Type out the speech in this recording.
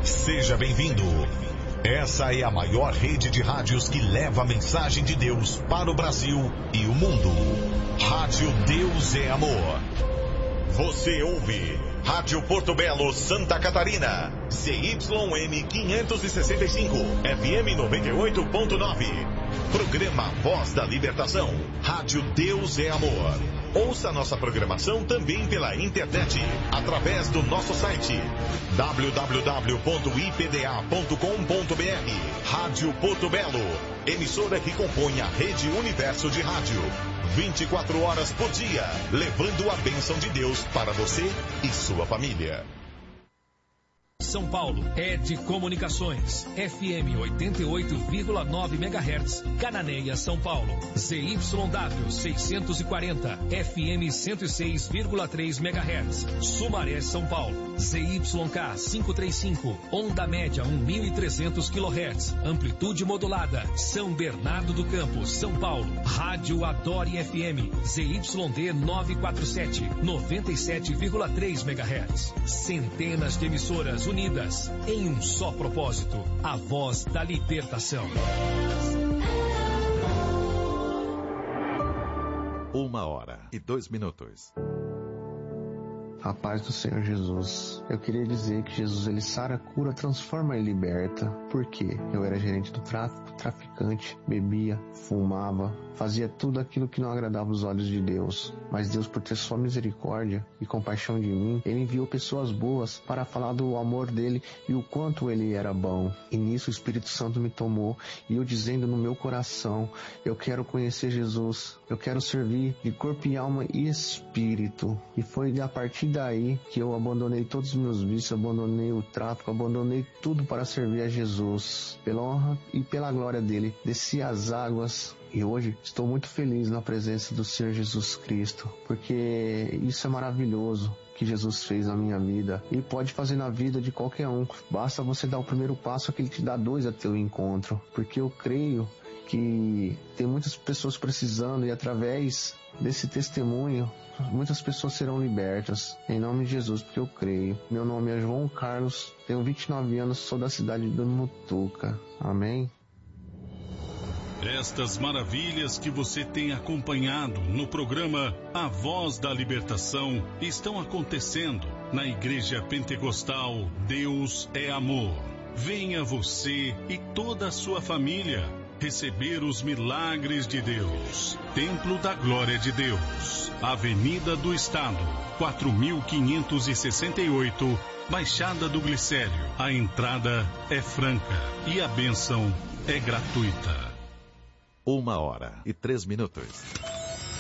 Seja bem-vindo. Essa é a maior rede de rádios que leva a mensagem de Deus para o Brasil e o mundo. Rádio Deus é Amor. Você ouve Rádio Porto Belo, Santa Catarina. ZYM 565, FM 98.9. Programa Voz da Libertação. Rádio Deus é Amor. Ouça nossa programação também pela internet, através do nosso site www.ipda.com.br. Rádio Porto Belo, emissora que compõe a Rede Universo de Rádio. 24 horas por dia, levando a bênção de Deus para você e sua família. São Paulo, Ed Comunicações, FM 88,9 MHz, Cananéia, São Paulo, ZYW 640, FM 106,3 MHz, Sumaré, São Paulo, ZYK 535, onda média 1.300 kHz, amplitude modulada, São Bernardo do Campo, São Paulo, Rádio Adore FM, ZYD 947, 97,3 MHz, centenas de emissoras unidas em um só propósito, a voz da libertação. 1h02. A paz do Senhor Jesus. Eu queria dizer que Jesus, ele sara, cura, transforma e liberta. Por quê? Eu era gerente do tráfico, traficante, bebia, fumava, fazia tudo aquilo que não agradava os olhos de Deus. Mas Deus, por ter sua misericórdia e compaixão de mim, ele enviou pessoas boas para falar do amor dele e o quanto ele era bom. E nisso o Espírito Santo me tomou e eu dizendo no meu coração, eu quero conhecer Jesus, eu quero servir de corpo e alma e espírito. E foi a partir daí que eu abandonei todos os meus vícios, abandonei o tráfico, abandonei tudo para servir a Jesus. Pela honra e pela glória dele, desci as águas. E hoje estou muito feliz na presença do Senhor Jesus Cristo, porque isso é maravilhoso que Jesus fez na minha vida e pode fazer na vida de qualquer um. Basta você dar o primeiro passo que ele te dá 2 a teu encontro, porque eu creio que tem muitas pessoas precisando e através desse testemunho muitas pessoas serão libertas em nome de Jesus, porque eu creio. Meu nome é João Carlos, tenho 29 anos, sou da cidade de Mutuca. Amém. Estas maravilhas que você tem acompanhado no programa A Voz da Libertação estão acontecendo na Igreja Pentecostal Deus é Amor. Venha você e toda a sua família receber os milagres de Deus. Templo da Glória de Deus, Avenida do Estado, 4568, Baixada do Glicério. A entrada é franca e a bênção é gratuita. 1h03.